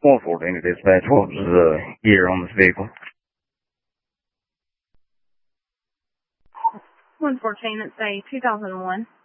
114 to dispatch. What was the year on this vehicle? 114, it's a 2001.